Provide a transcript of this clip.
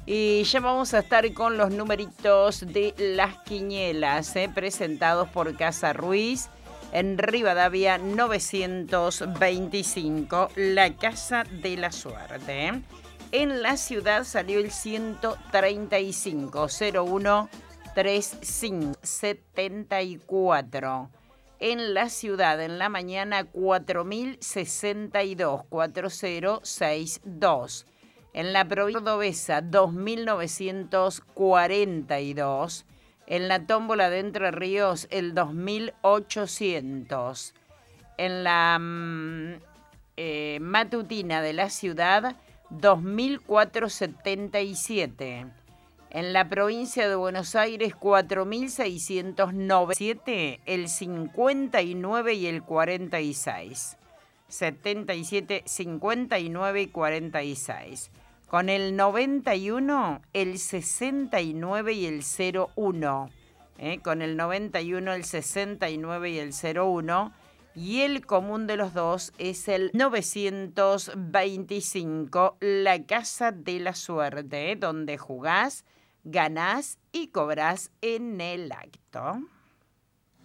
Y ya vamos a estar con los numeritos de las quinielas, presentados por Casa Ruiz en Rivadavia 925, la Casa de la Suerte. En la ciudad salió el 135 01 35 74. En la ciudad, en la mañana, 4062 4062. En la provincia cordobesa, 2942. En la tómbola de Entre Ríos, el 2800. En la matutina de la ciudad, 2477. En la provincia de Buenos Aires, 4697, el 59 y el 46. 77, 59 y 46. Con el 91, el 69 y el 01. Con el 91, el 69 y el 01. Y el común de los dos es el 925, la Casa de la Suerte, donde jugás, ganás y cobrás en el acto.